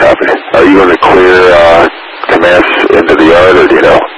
Copy. Are you going to clear Comanche into the yard, or do you know?